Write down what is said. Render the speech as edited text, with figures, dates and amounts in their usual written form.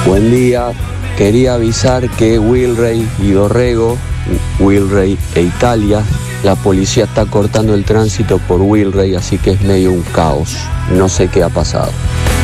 Buen día, quería avisar que Wilrey y Dorrego, Wilrey e Italia, la policía está cortando el tránsito por Wilrey, así que es medio un caos. No sé qué ha pasado.